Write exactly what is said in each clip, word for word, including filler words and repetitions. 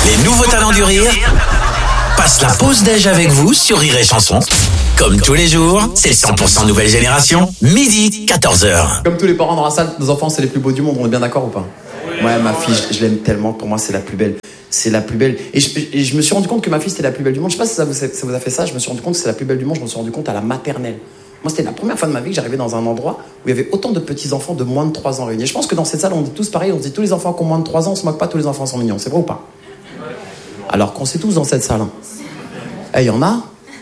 Les nouveaux talents du rire passent la pause déj avec vous sur Rire et Chanson. Comme tous les jours, c'est cent pour cent nouvelle génération, midi, quatorze heures. Comme tous les parents dans la salle, nos enfants c'est les plus beaux du monde, on est bien d'accord ou pas? Ouais, ma fille, je, je l'aime tellement, pour moi c'est la plus belle. C'est la plus belle. Et je, et je me suis rendu compte que ma fille c'était la plus belle du monde. Je sais pas si ça vous, ça vous a fait ça, je me suis rendu compte que c'est la plus belle du monde, je me suis rendu compte à la maternelle. Moi c'était la première fois de ma vie que j'arrivais dans un endroit où il y avait autant de petits-enfants de moins de trois ans réunis. Et je pense que dans cette salle on dit tous pareil, on dit tous les enfants qui ont moins de trois ans, on se moque pas, tous les enfants sont mignons, c'est vrai ou pas? Alors qu'on sait tous dans cette salle. Eh, il y en a?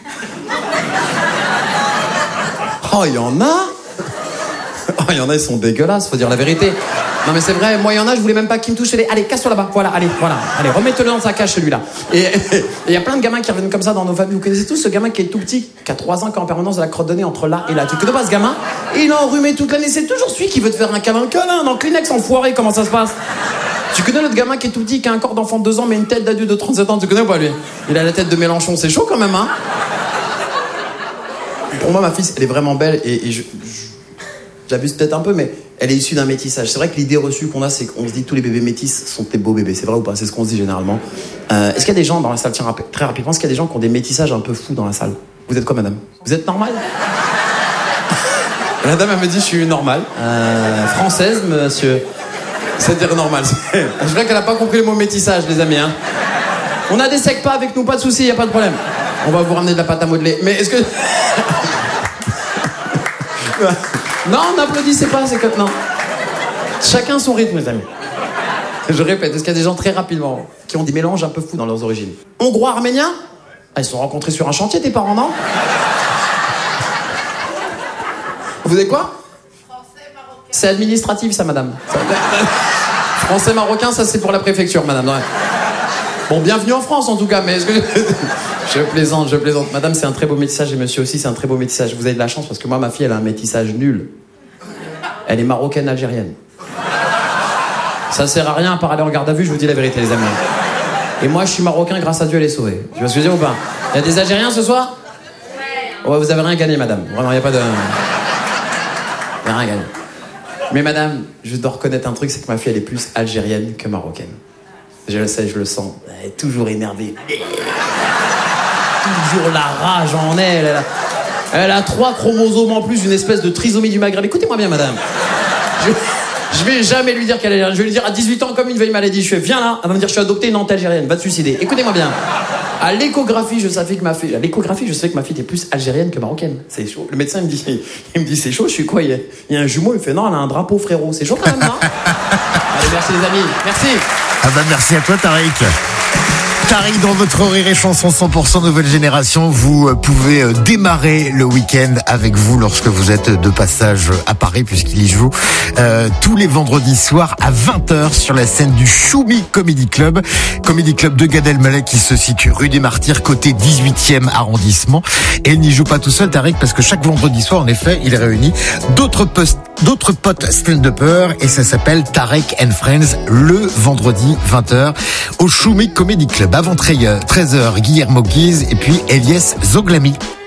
Oh, il y en a? Oh, il y en a, ils sont dégueulasses, faut dire la vérité. Non mais c'est vrai, moi il y en a, je voulais même pas qu'ils me touchent. Les... Allez, casse-toi là-bas, voilà, allez, voilà, allez, remets-le dans sa cage celui-là. Et il y a plein de gamins qui reviennent comme ça dans nos familles. Vous connaissez tous ce gamin qui est tout petit, qui a trois ans, qui est en permanence de la crotte de nez entre là et là. Tu connais pas ce gamin? Il a enrhumé toute l'année, c'est toujours celui qui veut te faire un câlin, câlin, dans Kleenex enfoiré, comment ça se passe? Tu connais l'autre gamin qui est tout petit, qui a un corps d'enfant de deux ans, mais une tête d'adulte de trente-sept ans, tu connais ou pas lui? Il a la tête de Mélenchon, c'est chaud quand même, hein? Pour moi, ma fille, elle est vraiment belle et, et je, je, j'abuse peut-être un peu, mais elle est issue d'un métissage. C'est vrai que l'idée reçue qu'on a, c'est qu'on se dit que tous les bébés métis sont des beaux bébés. C'est vrai ou pas? C'est ce qu'on se dit généralement. Euh, est-ce qu'il y a des gens dans la salle, tiens, très rapidement, est-ce qu'il y a des gens qui ont des métissages un peu fous dans la salle? Vous êtes quoi, madame? Vous êtes normale? La dame, elle me dit, je suis normale. Euh, française, monsieur. C'est-à-dire normal. Je vois qu'elle a pas compris le mot métissage, les amis. Hein. On a des secs pas avec nous, pas de soucis, y a pas de problème. On va vous ramener de la pâte à modeler. Mais est-ce que... Non, n'applaudissez pas, c'est que... Non. Chacun son rythme, les amis. Je répète, est-ce qu'il y a des gens très rapidement qui ont des mélanges un peu fous dans leurs origines? Hongrois, arméniens? Ah, ils se sont rencontrés sur un chantier, tes parents, non? Vous êtes quoi? C'est administratif, ça, madame. Français marocain, ça, c'est pour la préfecture, madame. Ouais. Bon, bienvenue en France, en tout cas, mais est-ce que... Je plaisante, je plaisante. Madame, c'est un très beau métissage, et monsieur aussi, c'est un très beau métissage. Vous avez de la chance, parce que moi, ma fille, elle a un métissage nul. Elle est marocaine-algérienne. Ça sert à rien, à part aller en garde à vue, je vous dis la vérité, les amis. Et moi, je suis marocain, grâce à Dieu, elle est sauvée. Tu vois ce que je veux dire ou pas? Il y a des Algériens ce soir? Ouais, vous avez rien gagné, madame. Vraiment, il n'y a pas de... Il n'y a rien gagné. Mais madame, je dois reconnaître un truc, c'est que ma fille, elle est plus algérienne que marocaine. Je le sais, je le sens. Elle est toujours énervée. Toujours la rage en elle. Elle a, elle a trois chromosomes en plus, une espèce de trisomie du Maghreb. Écoutez-moi bien, madame. Je, je vais jamais lui dire qu'elle est algérienne. Je vais lui dire à dix-huit ans, comme une vieille maladie. Je fais, viens là. Elle va me dire, je suis adoptée, non, t'es algérienne. Va te suicider. Écoutez-moi bien. À l'échographie, je savais que ma fille, à l'échographie, je savais que ma fille était plus algérienne que marocaine. C'est chaud. Le médecin il me dit, il me dit, c'est chaud. Je suis quoi? Il y a, il y a un jumeau. Il me fait, non, elle a un drapeau, frérot. C'est chaud quand même, non? Allez, merci les amis. Merci. Ah bah merci à toi, Tariq. Tariq, dans votre Rire et Chanson cent pour cent nouvelle génération, vous pouvez démarrer le week-end avec vous lorsque vous êtes de passage à Paris, puisqu'il y joue euh, tous les vendredis soirs à vingt heures sur la scène du Choumi Comedy Club. Comedy Club de Gad Elmaleh qui se situe rue des Martyrs, côté dix-huitième arrondissement. Et il n'y joue pas tout seul, Tariq, parce que chaque vendredi soir, en effet, il réunit d'autres posts, d'autres potes stand-uppers, et ça s'appelle Tariq and Friends, le vendredi vingt heures au Choumi Comedy Club. Avant treize heures, Guillermo Guise et puis Elias Zoglami.